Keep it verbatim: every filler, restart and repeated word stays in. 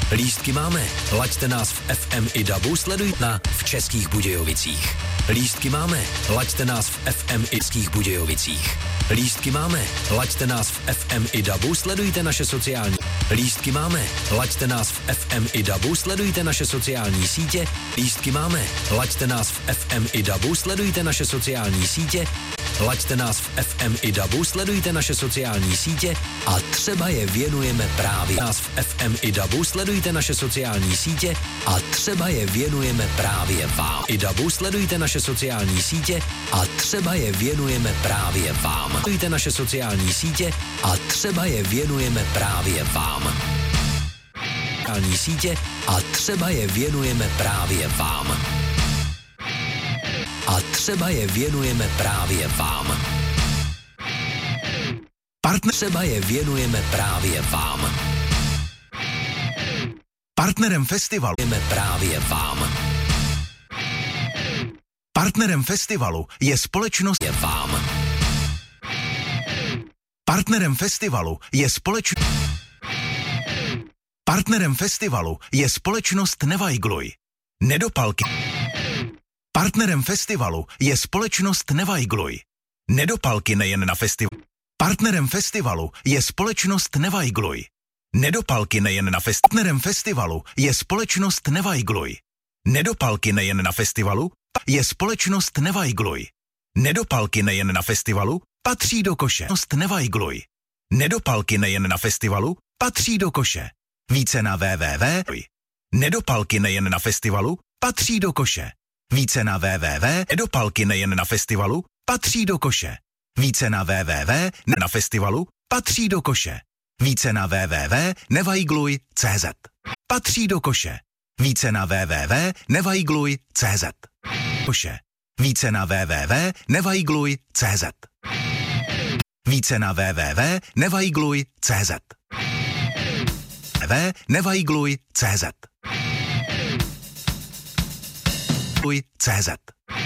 Lístky máme. Laďte nás v F M i dabu, sleduj na v Českých Budějovicích. Lístky máme. Laďte nás v F M i Českých Budějovicích. Lístky máme. Laďte nás v F M i dabu, sledujte naše sociální. Lístky máme. Laďte nás v F M i dabu, sledujte naše sociální sítě. Lístky máme. Laďte nás v F M i dabu, sledujte naše sociální sítě. Laďte nás v F M i dabu, sledujte naše sociální sítě a třeba je věnujeme právě. Nás v F M i dabu, sledujte naše sociální sítě a třeba je věnujeme právě vám. I dabu, sledujte naše sociální sítě a třeba je věnujeme právě vám. Sledujte naše sociální sítě a třeba je věnujeme právě vám. Sociální sítě a třeba je věnujeme právě vám. A třeba je věnujeme právě vám. Partner třeba je věnujeme právě vám. Partnerem festivalu je právě vám. Partnerem festivalu je společnost je vám. Partnerem festivalu je společnost Partnerem festivalu je společnost Nevajgluj. Nedopalky. Partnerem festivalu je společnost Nevajgluj. Nedopalky nejen na festivalu. Partnerem festivalu je společnost Nevajgluj. Nedopalky nejen na festivalu. Partnerem festivalu je společnost Nevajgluj. Nedopalky nejen na festivalu je společnost Nevajgluj. Nedopalky nejen na festivalu patří do koše. Nevajgluj. Nedopalky nejen na festivalu patří do koše. Více na www. Nedopalky nejen na festivalu patří do koše. Více na www. Nedopalky nejen na festivalu patří do koše. Více na www. Na festivalu patří do koše. Více na www. Nevajgluj tečka cé zet. Patří do koše. Více na www. Nevajgluj tečka cé zet. Koše. Více na www. Nevajgluj tečka cé zet. Více na www. Nevajgluj tečka cé zet. Nevajgluj tečka cé zet. Nevajgluj tečka cé zet.